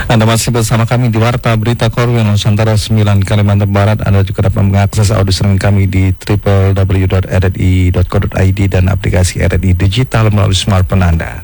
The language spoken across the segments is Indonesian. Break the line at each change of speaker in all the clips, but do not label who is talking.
Anda masih bersama kami di Warta Berita Korwil Nusantara 9 Kalimantan Barat. Anda juga dapat mengakses audio streaming kami di www.rri.co.id dan aplikasi RRI Digital melalui smartphone Anda.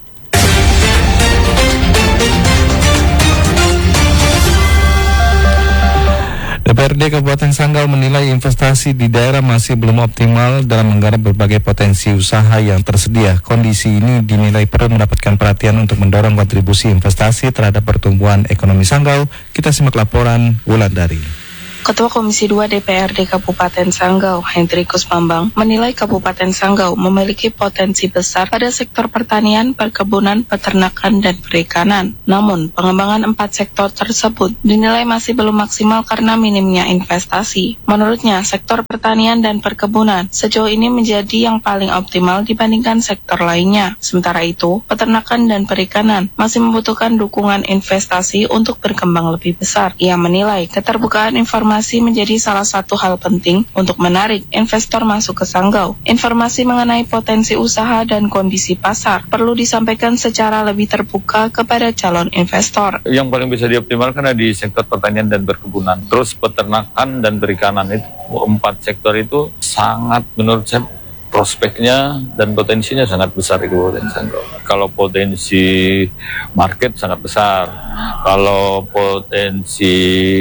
DPRD Kabupaten Sanggau menilai investasi di daerah masih belum optimal dalam menggarap berbagai potensi usaha yang tersedia. Kondisi ini dinilai perlu mendapatkan perhatian untuk mendorong kontribusi investasi terhadap pertumbuhan ekonomi Sanggau. Kita simak laporan Wulandari.
Ketua Komisi 2 DPRD Kabupaten Sanggau, Hendrikus Bambang, menilai Kabupaten Sanggau memiliki potensi besar pada sektor pertanian, perkebunan, peternakan, dan perikanan. Namun, pengembangan 4 sektor tersebut dinilai masih belum maksimal karena minimnya investasi. Menurutnya, sektor pertanian dan perkebunan sejauh ini menjadi yang paling optimal dibandingkan sektor lainnya. Sementara itu, peternakan dan perikanan masih membutuhkan dukungan investasi untuk berkembang lebih besar. Ia menilai keterbukaan informasi menjadi salah satu hal penting untuk menarik investor masuk ke Sanggau. Informasi mengenai potensi usaha dan kondisi pasar perlu disampaikan secara lebih terbuka kepada calon investor.
Yang paling bisa dioptimalkan ada di sektor pertanian dan perkebunan. Terus peternakan dan perikanan itu 4 sektor itu sangat menurut saya prospeknya dan potensinya sangat besar di Kabupaten Sanggau. Kalau potensi market sangat besar, kalau potensi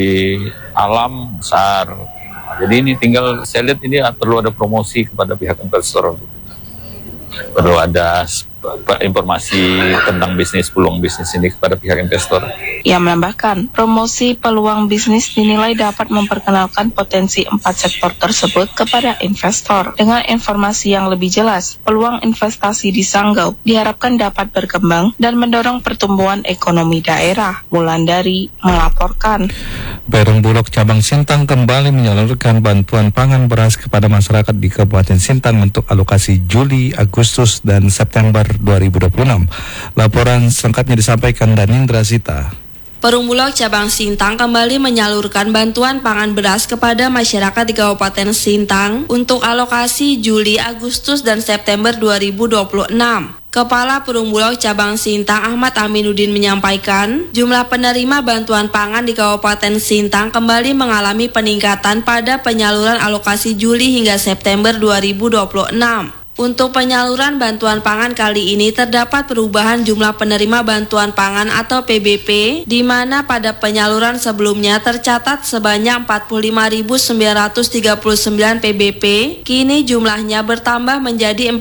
alam besar. Jadi ini tinggal saya lihat ini perlu ada promosi kepada pihak investor. Perlu ada informasi tentang peluang bisnis ini kepada pihak investor.
Ia menambahkan, promosi peluang bisnis dinilai dapat memperkenalkan potensi 4 sektor tersebut kepada investor. Dengan informasi yang lebih jelas, peluang investasi di Sanggau diharapkan dapat berkembang dan mendorong pertumbuhan ekonomi daerah. Wulandari melaporkan.
Perum Bulog Cabang Sintang kembali menyalurkan bantuan pangan beras kepada masyarakat di Kabupaten Sintang untuk alokasi Juli, Agustus, dan September 2026. Laporan selengkapnya disampaikan Danindra Sita.
Perum Bulog Cabang Sintang kembali menyalurkan bantuan pangan beras kepada masyarakat di Kabupaten Sintang untuk alokasi Juli, Agustus, dan September 2026. Kepala Perum Bulog Cabang Sintang Ahmad Aminuddin menyampaikan, jumlah penerima bantuan pangan di Kabupaten Sintang kembali mengalami peningkatan pada penyaluran alokasi Juli hingga September 2026. Untuk penyaluran bantuan pangan kali ini terdapat perubahan jumlah penerima bantuan pangan atau PBP, di mana pada penyaluran sebelumnya tercatat sebanyak 45.939 PBP, kini jumlahnya bertambah menjadi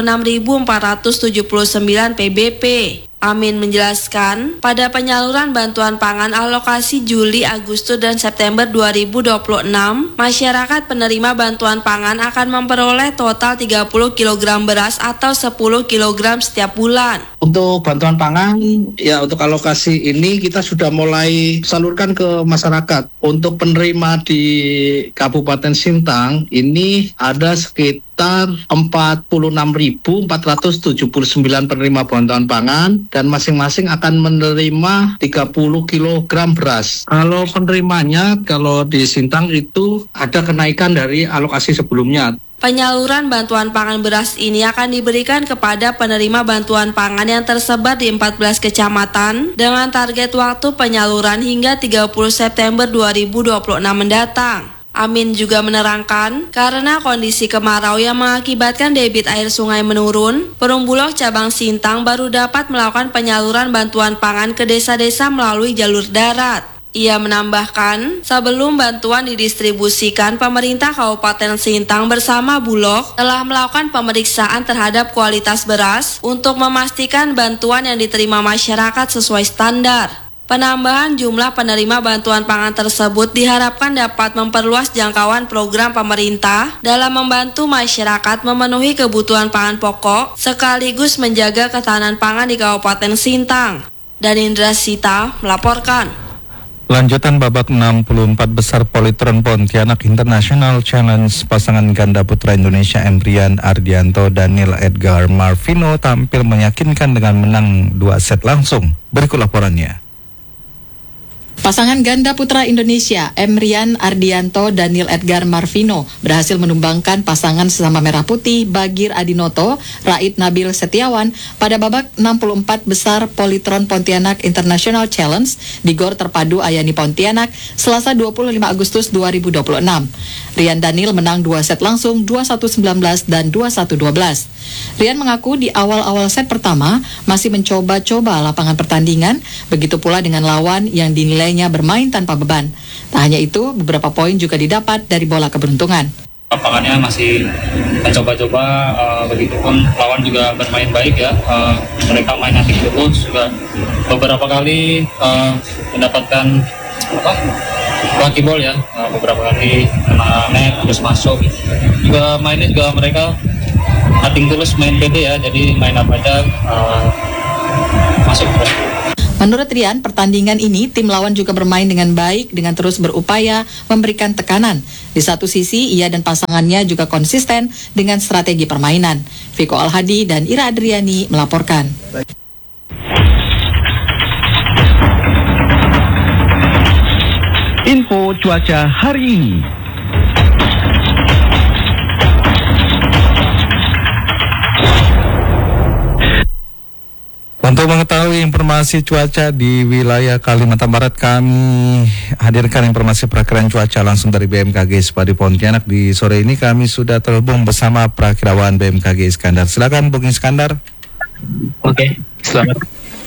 46.479 PBP. Amin menjelaskan, pada penyaluran bantuan pangan alokasi Juli, Agustus, dan September 2026, masyarakat penerima bantuan pangan akan memperoleh total 30 kg beras atau 10 kg setiap bulan.
Untuk bantuan pangan, ya untuk alokasi ini kita sudah mulai salurkan ke masyarakat. Untuk penerima di Kabupaten Sintang, ini ada sekitar 46.479 penerima bantuan pangan dan masing-masing akan menerima 30 kg beras. Kalau penerimanya, kalau di Sintang itu ada kenaikan dari alokasi sebelumnya.
Penyaluran bantuan pangan beras ini akan diberikan kepada penerima bantuan pangan yang tersebar di 14 kecamatan dengan target waktu penyaluran hingga 30 September 2026 mendatang. Amin juga menerangkan, karena kondisi kemarau yang mengakibatkan debit air sungai menurun, Perum Bulog Cabang Sintang baru dapat melakukan penyaluran bantuan pangan ke desa-desa melalui jalur darat. Ia menambahkan, sebelum bantuan didistribusikan, pemerintah Kabupaten Sintang bersama Bulog telah melakukan pemeriksaan terhadap kualitas beras untuk memastikan bantuan yang diterima masyarakat sesuai standar. Penambahan jumlah penerima bantuan pangan tersebut diharapkan dapat memperluas jangkauan program pemerintah dalam membantu masyarakat memenuhi kebutuhan pangan pokok sekaligus menjaga ketahanan pangan di Kabupaten Sintang. Danindra Sita melaporkan.
Lanjutan babak 64 besar Polytron Pontianak International Challenge, pasangan ganda putra Indonesia Endrian Ardianto dan Neil Edgar Marvino tampil meyakinkan dengan menang 2 set langsung. Berikut laporannya.
Pasangan ganda putra Indonesia, Emrian Ardianto dan Neil Edgar Marvino berhasil menumbangkan pasangan sesama merah putih Bagir Adinoto, Raid Nabil Setiawan pada babak 64 besar Polytron Pontianak International Challenge di Gor Terpadu Ayani Pontianak, Selasa 25 Agustus 2026. Rian Daniel menang 2 set langsung 21-19 dan 21-12. Rian mengaku di awal-awal set pertama masih mencoba-coba lapangan pertandingan, begitu pula dengan lawan yang dinilainya bermain tanpa beban. Tak hanya itu, beberapa poin juga didapat dari bola keberuntungan.
Lapangannya masih mencoba-coba, begitupun lawan juga bermain baik ya. Mereka main aktif terus, juga beberapa kali mendapatkan lucky ball ya, beberapa kali kena net terus masuk. Juga mainnya juga mereka ating tulus main PD ya, jadi main apa aja masuk terus.
Menurut Rian, pertandingan ini tim lawan juga bermain dengan baik dengan terus berupaya memberikan tekanan. Di satu sisi, ia dan pasangannya juga konsisten dengan strategi permainan. Viko Alhadi dan Ira Adriani melaporkan.
Info cuaca hari ini.
Untuk mengetahui informasi cuaca di wilayah Kalimantan Barat, kami hadirkan informasi perakiraan cuaca langsung dari BMKG Spadi Pontianak. Di sore ini kami sudah terhubung bersama Prakirawan BMKG Iskandar. Silakan Bung Iskandar.
Oke, selamat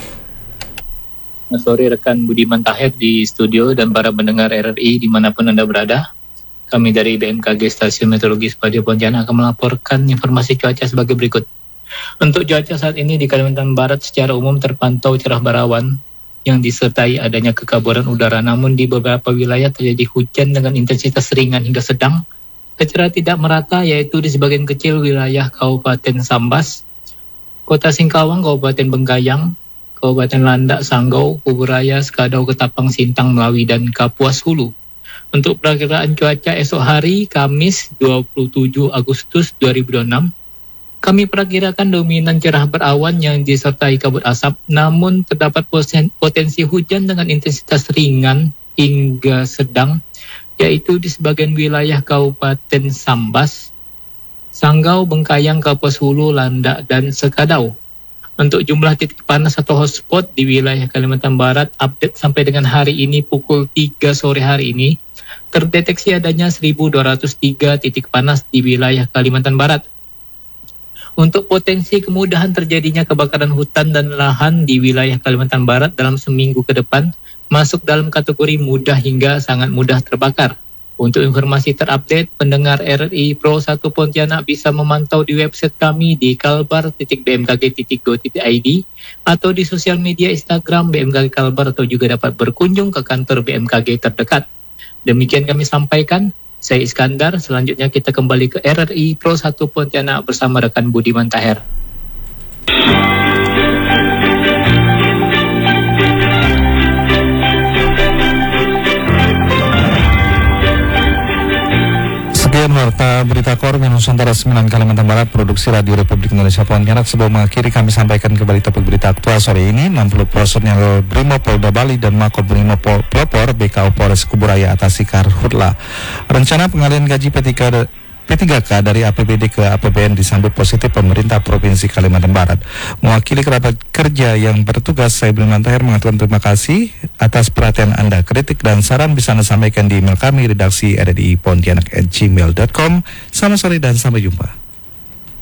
sore rekan Budiman Taher di studio dan para pendengar RRI dimanapun Anda berada. Kami dari BMKG Stasiun Meteorologi Spadi Pontianak akan melaporkan informasi cuaca sebagai berikut. Untuk cuaca saat ini di Kalimantan Barat secara umum terpantau cerah berawan yang disertai adanya kekaburan udara, namun di beberapa wilayah terjadi hujan dengan intensitas ringan hingga sedang secara tidak merata, yaitu di sebagian kecil wilayah Kabupaten Sambas, Kota Singkawang, Kabupaten Bengkayang, Kabupaten Landak, Sanggau, Kuburaya, Skadau, Ketapang, Sintang, Melawi, dan Kapuas Hulu. Untuk perakiraan cuaca esok hari Kamis 27 Agustus 2026, kami perakirakan dominan cerah berawan yang disertai kabut asap, namun terdapat potensi hujan dengan intensitas ringan hingga sedang, yaitu di sebagian wilayah Kabupaten Sambas, Sanggau, Bengkayang, Kapuas Hulu, Landak, dan Sekadau. Untuk jumlah titik panas atau hotspot di wilayah Kalimantan Barat, update sampai dengan hari ini pukul 3 sore hari ini, terdeteksi adanya 1.203 titik panas di wilayah Kalimantan Barat. Untuk potensi kemudahan terjadinya kebakaran hutan dan lahan di wilayah Kalimantan Barat dalam seminggu ke depan masuk dalam kategori mudah hingga sangat mudah terbakar. Untuk informasi terupdate, pendengar RRI Pro 1 Pontianak bisa memantau di website kami di kalbar.bmkg.go.id atau di sosial media Instagram BMKG Kalbar, atau juga dapat berkunjung ke kantor BMKG terdekat. Demikian kami sampaikan. Saya Iskandar, selanjutnya kita kembali ke RRI Pro 1 Pontianak bersama rekan Budiman Taher.
Sekian warta berita Korban Nusantara 9 Kalimantan Barat, produksi Radio Republik Indonesia Pontianak. Sebelum mengakhiri, kami sampaikan kembali topik berita aktual sore ini. 60 personel Brimob Polda Bali dan Makobrimob Pelopor BKO Polres Kuburaya atasi karhutla. Rencana pengalihan gaji P3K dari APBD ke APBN disambut positif pemerintah Provinsi Kalimantan Barat. Mewakili kerabat kerja yang bertugas, saya Budiman Taher mengatakan terima kasih atas perhatian Anda. Kritik dan saran bisa Anda sampaikan di email kami, redaksi RRI Pontianak @gmail.com. Selamat sore dan sampai jumpa.